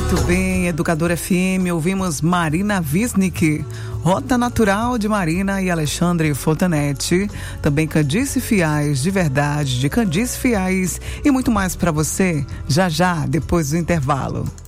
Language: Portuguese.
Muito bem, Educador FM, ouvimos Marina Wisnik, Rota Natural de Marina e Alexandre Fontanetti, também Candice Fiais, de Verdade, de Candice Fiais e muito mais para você, já já, depois do intervalo.